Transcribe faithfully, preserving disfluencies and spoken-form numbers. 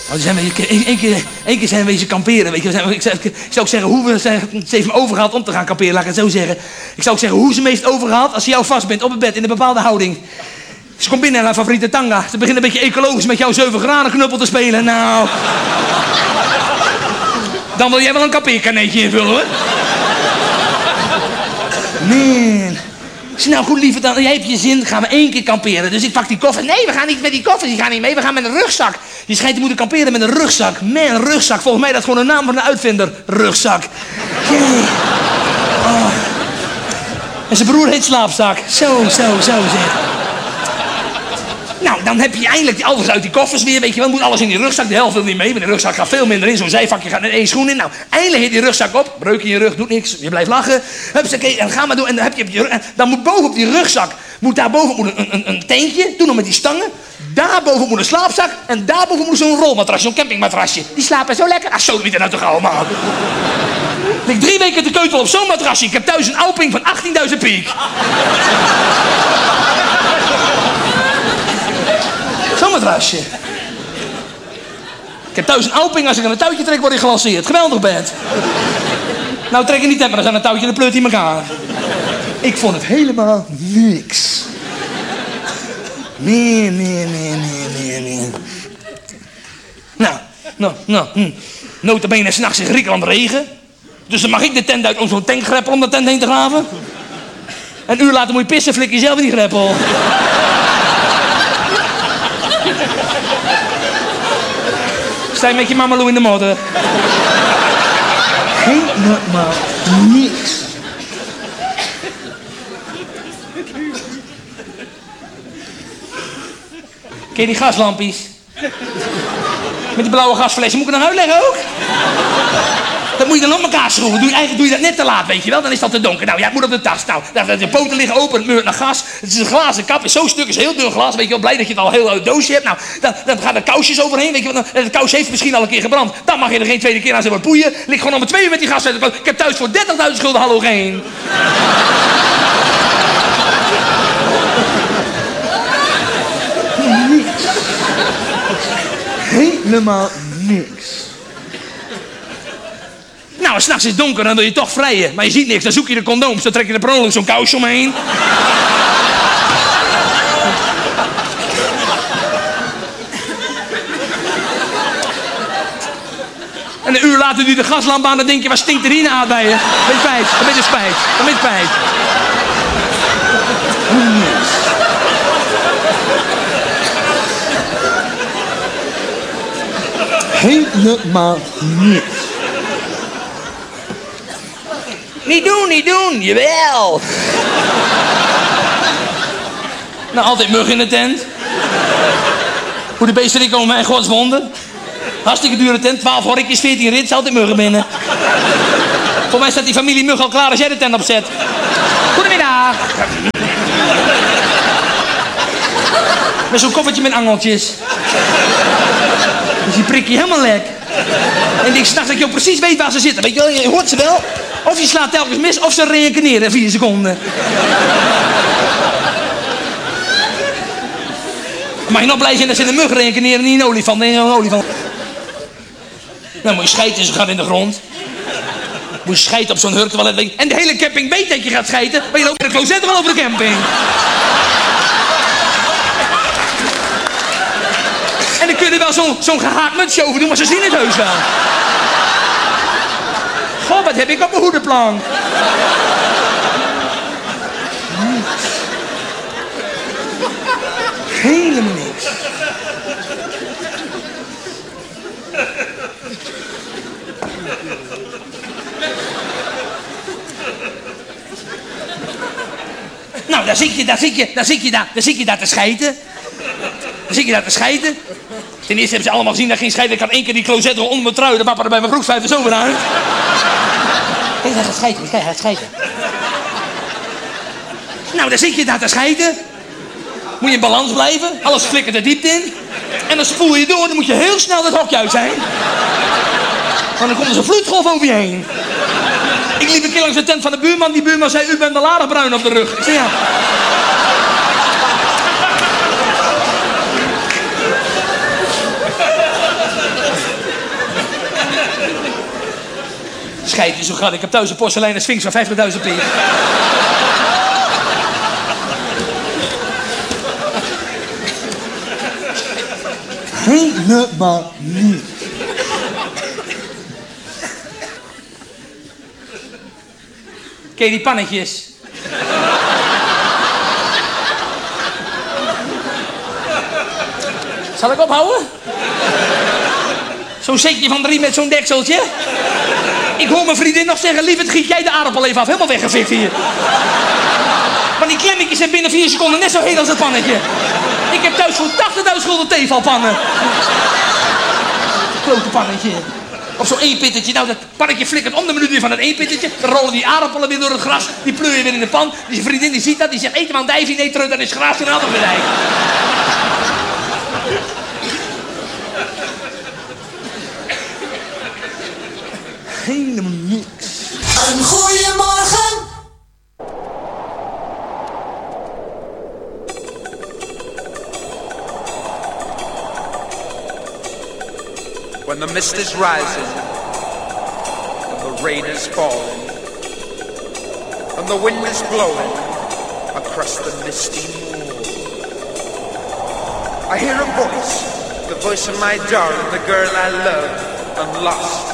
Oh, zijn we één keer, keer, één keer zijn we wezen kamperen, weet je. Ik zou, ik zou ook zeggen, hoe we zijn, ze heeft me overgehaald om te gaan kamperen, laat ik het zo zeggen. Ik zou ook zeggen, hoe ze me heeft overgehaald als ze jou vast bent op het bed in een bepaalde houding. Ze komt binnen in haar favoriete tanga. Ze begint een beetje ecologisch met jouw zeven graden knuppel te spelen. Nou... Dan wil jij wel een kampeerkaneetje invullen, hoor. Man. Ik zei, nou goed, lieverd, dan, jij hebt je zin, gaan we één keer kamperen. Dus ik pak die koffer. Nee, we gaan niet met die koffers, die gaan niet mee. We gaan met een rugzak. Je schijnt te moeten kamperen met een rugzak. Man, een rugzak. Volgens mij dat is gewoon een naam van een uitvinder. Rugzak. Yeah. Oh. En zijn broer heet Slaapzak. Zo, zo, zo, zeg. Nou, dan heb je eindelijk alles uit die koffers weer, weet je wel. Moet alles in die rugzak, de helft wil niet mee, want de rugzak gaat veel minder in. Zo'n zijvakje gaat in één schoen in. Nou, eindelijk heet die rugzak op. Breuk in je rug, doet niks. Je blijft lachen. Hupsakee, en ga maar doen. En dan heb je op je rug. En dan moet boven op die rugzak, moet daar boven moet een, een, een teentje. Doe nog met die stangen. Daarboven moet een slaapzak. En daarboven moet zo'n rolmatrasje, zo'n campingmatrasje. Die slapen zo lekker. Ah, zo, wie er nou toch allemaal. Ik lig drie weken te keutel op zo'n matrasje. Ik heb thuis een Alping van achttienduizend piek. Zo'n matrasje. Ik heb thuis een Alping, als ik aan een touwtje trek, word ik gelanceerd. Geweldig bed. Nou, trek je niet op, maar dan is aan een touwtje, dan pleurt hij in elkaar. Ik vond het helemaal niks. Nee, nee, nee, nee, nee, nee. Nou, nou, nou. Hm. Notabene s'nachts in Griekenland regen. Dus dan mag ik de tent uit om zo'n tankgreppel om de tent heen te graven. Een uur later moet je pissen, flik je zelf in die greppel. Sta je met je mamaloo in de modder. Helemaal niks. Ken je die gaslampjes? Met die blauwe gasflessen. Moet ik het nog uitleggen ook? Dat moet je dan op elkaar schroeven. Doe je, eigenlijk doe je dat net te laat, weet je wel. Dan is dat te donker. Nou ja, het moet op de tas. Nou, de poten liggen open, het meurt naar gas. Het is een glazen kap. Zo'n stuk is heel dun glas. Weet je wel, blij dat je het al heel uit doosje hebt. Nou, dan, dan gaan er kousjes overheen. Weet je wel, de kous heeft misschien al een keer gebrand. Dan mag je er geen tweede keer aan zijn poeien. Ligt gewoon om twee uur met die gas. Ik heb thuis voor dertigduizend gulden halogeen. Niks. Helemaal niks. Nou, s'nachts is het donker, dan wil je toch vrijen. Maar je ziet niks, dan zoek je de condooms. Dan trek je er per ongeluk zo'n kousje omheen. En een uur later doe je de gaslamp aan, dan denk je, wat stinkt er hier aan bij je? Met spijt, met de spijt, met spijt. Helemaal niks. Niet doen, niet doen, jawel. Nou, altijd muggen in de tent. Hoe de beesten erin komen, mijn godswonder. Hartstikke dure tent, twaalf horkjes, veertien rits, altijd muggen binnen. Voor mij staat die familie muggen al klaar als jij de tent opzet. Goedemiddag. Met zo'n koffertje met angeltjes. Dus die prik je helemaal lek. En ik s'nachts dat je ook precies weet waar ze zitten. Weet je wel, je hoort ze wel. Of je slaat telkens mis, of ze reïncarneren in vier seconden. Maar je nog blij zijn dat ze in een mug reïncarneren, niet in een olifant. Nee, een olifant. Nou moet je schijten, ze gaat in de grond. Moet je schijten op zo'n hurktoilet. En de hele camping weet dat je gaat schijten, maar je loopt in de closet wel over de camping. En dan kun je er wel zo'n zo'n gehaakt mutsje over doen, maar ze zien het heus wel. Goh, wat heb ik op mijn hoedenplan? Helemaal niks. Nou, daar zit je, daar zit je, daar zit je, daar, daar zit je daar te schijten. Dan zit je daar te schijten. Ten eerste hebben ze allemaal gezien dat geen scheiden. Ik had één keer die closet onder mijn trui. De wapperde bij mijn broekspijp er zo weer uit. Kijk, hij gaat scheiden. Kijk, hij gaat scheiden. Nou, dan zit je daar te scheiden. Moet je in balans blijven. Alles flikkert de diepte in. En dan spoel je door. Dan moet je heel snel dat hokje uit zijn. Want dan komt er zo'n vloedgolf over je heen. Ik liep een keer langs de tent van de buurman. Die buurman zei, u bent al aardig bruin op de rug. Ik zei, ja. schijt je zo gaat. Ik heb thuis een porseleinen Sphinx van vijftigduizend piek. Helemaal niet. Ken je die pannetjes? Zal ik ophouden? Zo'n setje van drie met zo'n dekseltje. Ik hoor mijn vriendin nog zeggen, lieverd, giet jij de aardappel even af. Helemaal weggefikt hier. Maar die klemmetjes zijn binnen vier seconden net zo heet als het pannetje. Ik heb thuis voor tachtigduizend gulden theevalpannen. Klote pannetje. Of zo'n eenpittetje. Nou, dat pannetje flikkert om de minuut weer van het eenpittetje. Dan rollen die aardappelen weer door het gras. Die pleur je weer in de pan. Die vriendin die ziet dat. Die zegt, eten we aan dijvie. Nee, terug, dan is gras en ander bedrijf. Helemaal niks. Een goeie morgen. When the mist is rising and the rain is falling and the wind is blowing across the misty moor, I hear a voice, the voice of my darling, the girl I love and lost